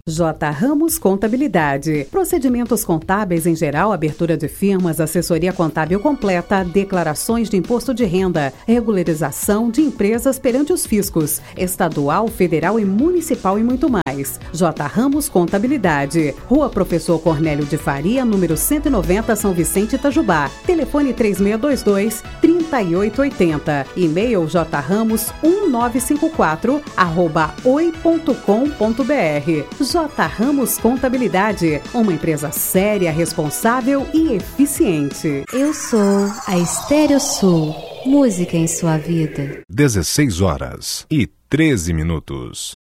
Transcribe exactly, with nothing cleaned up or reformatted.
J. Ramos Contabilidade. Procedimentos contábeis em geral, abertura de firmas, assessoria contábil completa, declarações de imposto de renda, regularização de empresas perante os fiscos, estadual, federal e municipal e muito mais. J. Ramos Contabilidade. Rua Professor Cornélio de Faria, número cento e noventa, São Vicente, Itajubá. Telefone três seis dois dois, três oito oito zero. E-mail jramos um nove cinco quatro arroba oi ponto com ponto br. J. Ramos Contabilidade, uma empresa séria, responsável e eficiente. Eu sou a Estéreo Sul. Música em sua vida. dezesseis horas e treze minutos.